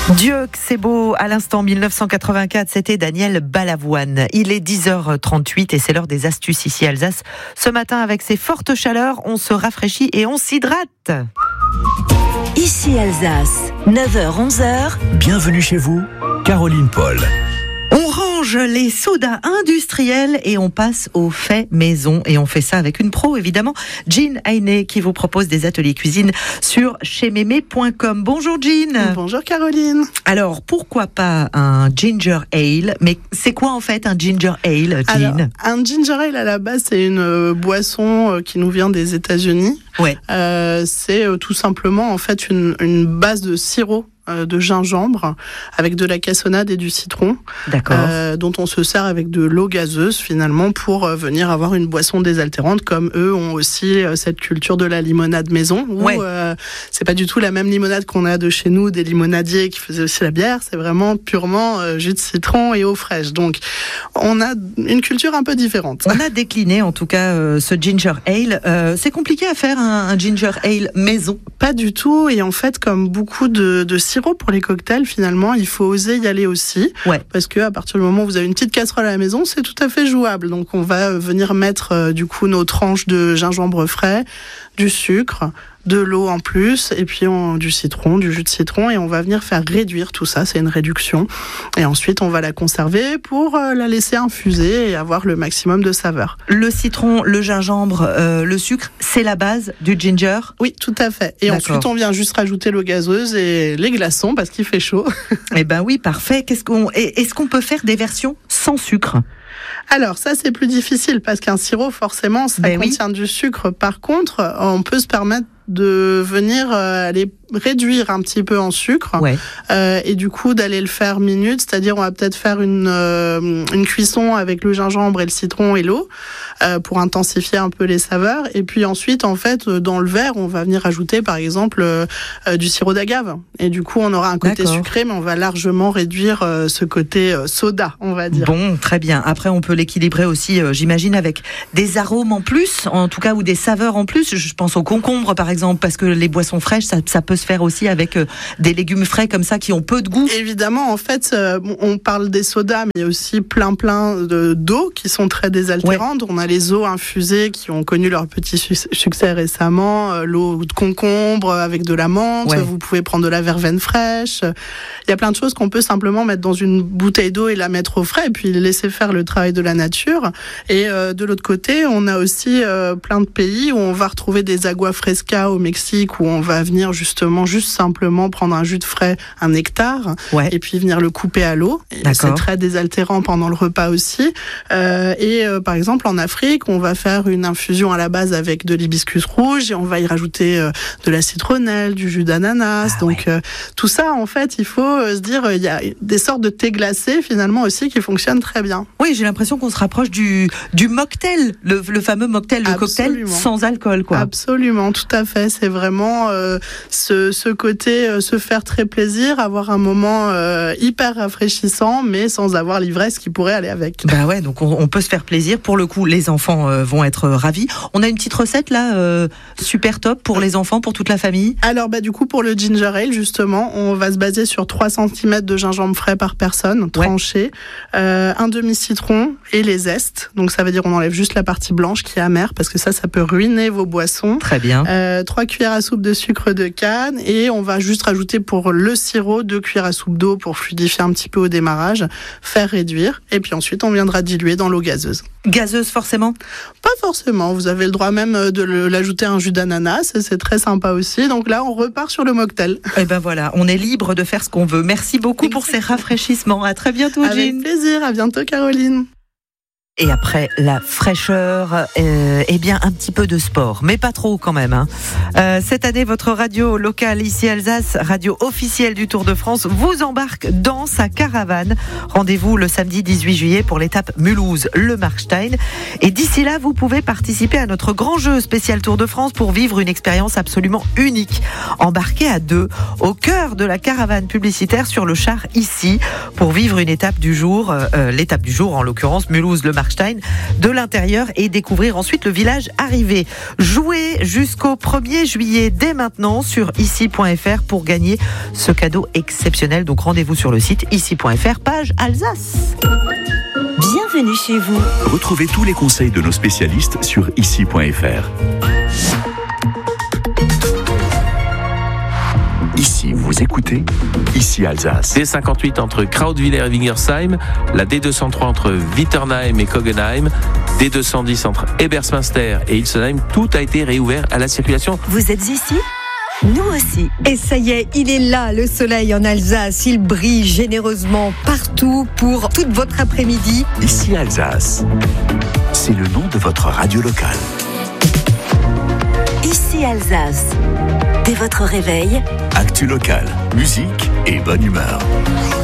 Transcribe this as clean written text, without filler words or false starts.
Dieu que c'est beau, à l'instant 1984, c'était Daniel Balavoine. Il est 10h38 et c'est l'heure des astuces ici à Alsace. Ce matin, avec ces fortes chaleurs, on se rafraîchit et on s'hydrate. Ici Alsace, 9h-11h. Bienvenue chez vous, Caroline Paul. On range les sodas industriels et on passe au fait maison. Et on fait ça avec une pro, évidemment, Jean Heiné, qui vous propose des ateliers cuisine sur chezmémé.com. Bonjour Jean. Bonjour Caroline. Alors, pourquoi pas un ginger ale? Mais c'est quoi en fait un ginger ale, Jean? Alors, un ginger ale à la base, c'est une boisson qui nous vient des États-Unis. Ouais. C'est tout simplement en fait une base de sirop de gingembre avec de la cassonade et du citron. D'accord. Dont on se sert avec de l'eau gazeuse finalement pour venir avoir une boisson désaltérante, comme eux ont aussi cette culture de la limonade maison où c'est pas du tout la même limonade qu'on a de chez nous, des limonadiers qui faisaient aussi la bière, c'est vraiment purement jus de citron et eau fraîche. Donc on a une culture un peu différente. On a décliné en tout cas ce ginger ale. C'est compliqué à faire un ginger ale maison? Pas du tout, et en fait comme beaucoup de sirop pour les cocktails, finalement, il faut oser y aller aussi. Ouais. Parce que à partir du moment où vous avez une petite casserole à la maison, c'est tout à fait jouable. Donc, on va venir mettre du coup nos tranches de gingembre frais, du sucre, de l'eau en plus, et puis du citron, du jus de citron, et on va venir faire réduire tout ça. C'est une réduction. Et ensuite, on va la conserver pour la laisser infuser et avoir le maximum de saveur. Le citron, le gingembre, le sucre, c'est la base du ginger? Oui, tout à fait. Et D'accord. ensuite, on vient juste rajouter l'eau gazeuse et les glaçons parce qu'il fait chaud. Eh ben oui, parfait. Est-ce qu'on peut faire des versions sans sucre? Alors ça c'est plus difficile parce qu'un sirop forcément ça contient du sucre. Par contre, on peut se permettre de venir aller réduire un petit peu en sucre, et du coup d'aller le faire minute, c'est-à-dire on va peut-être faire une cuisson avec le gingembre et le citron et l'eau pour intensifier un peu les saveurs, et puis ensuite en fait dans le verre on va venir ajouter par exemple du sirop d'agave, et du coup on aura un côté sucré mais on va largement réduire ce côté soda, on va dire. Bon, très bien. Après on peut l'équilibrer aussi, j'imagine, avec des arômes en plus, en tout cas, ou des saveurs en plus. Je pense au concombre par exemple, parce que les boissons fraîches ça peut se faire aussi avec des légumes frais comme ça qui ont peu de goût. Évidemment, en fait, on parle des sodas, mais il y a aussi plein d'eau qui sont très désaltérantes. On a les eaux infusées qui ont connu leur petit succès récemment, l'eau de concombre avec de la menthe, vous pouvez prendre de la verveine fraîche. Il y a plein de choses qu'on peut simplement mettre dans une bouteille d'eau et la mettre au frais, et puis laisser faire le travail de la nature. Et de l'autre côté, on a aussi plein de pays où on va retrouver des agua fresca au Mexique, où on va venir juste simplement prendre un jus de frais, un nectar, et puis venir le couper à l'eau. C'est très désaltérant pendant le repas aussi. Par exemple, en Afrique, on va faire une infusion à la base avec de l'hibiscus rouge, et on va y rajouter de la citronnelle, du jus d'ananas. Tout ça, en fait, il faut se dire, il y a des sortes de thé glacé, finalement, aussi, qui fonctionnent très bien. Oui, j'ai l'impression qu'on se rapproche du mocktail, le fameux mocktail, le cocktail sans alcool, quoi. Absolument, tout à fait. C'est vraiment ce côté se faire très plaisir, avoir un moment hyper rafraîchissant, mais sans avoir l'ivresse qui pourrait aller avec. Bah ouais, donc on peut se faire plaisir. Pour le coup, les enfants vont être ravis. On a une petite recette là, super top pour les enfants, pour toute la famille. Alors du coup, pour le ginger ale, justement, on va se baser sur 3 cm de gingembre frais par personne, tranché, un demi-citron et les zestes. Donc ça veut dire on enlève juste la partie blanche qui est amère, parce que ça peut ruiner vos boissons. Très bien. 3 cuillères à soupe de sucre de canne, et on va juste rajouter pour le sirop 2 cuillères à soupe d'eau pour fluidifier un petit peu au démarrage, faire réduire, et puis ensuite on viendra diluer dans l'eau gazeuse. Gazeuse forcément? Pas forcément, vous avez le droit même de l'ajouter un jus d'ananas, c'est très sympa aussi. Donc là on repart sur le mocktail. Et ben voilà, on est libre de faire ce qu'on veut. Merci beaucoup pour ces rafraîchissements. À très bientôt, Jean. Avec plaisir, à bientôt Caroline. Et après la fraîcheur, eh bien un petit peu de sport, mais pas trop quand même. Cette année, votre radio locale ici Alsace, radio officielle du Tour de France, vous embarque dans sa caravane. Rendez-vous le samedi 18 juillet pour l'étape Mulhouse-Le Markstein. Et d'ici là, vous pouvez participer à notre grand jeu spécial Tour de France pour vivre une expérience absolument unique. Embarquez à 2 au cœur de la caravane publicitaire sur le char ici pour vivre une étape du jour, l'étape du jour en l'occurrence Mulhouse-Le Markstein. Markstein de l'intérieur et découvrir ensuite le village arrivé. Jouez jusqu'au 1er juillet dès maintenant sur ici.fr pour gagner ce cadeau exceptionnel. Donc rendez-vous sur le site ici.fr, page Alsace. Bienvenue chez vous. Retrouvez tous les conseils de nos spécialistes sur ici.fr. Ici, vous écoutez Ici Alsace. D58 entre Krautwiller et Wingersheim, la D203 entre Witternheim et Kogenheim, D210 entre Ebersmünster et Ilsenheim, tout a été réouvert à la circulation. Vous êtes ici ? Nous aussi. Et ça y est, il est là, le soleil en Alsace. Il brille généreusement partout pour toute votre après-midi. Ici Alsace. C'est le nom de votre radio locale. Ici Alsace. Dès votre réveil, Actu locale, musique et bonne humeur.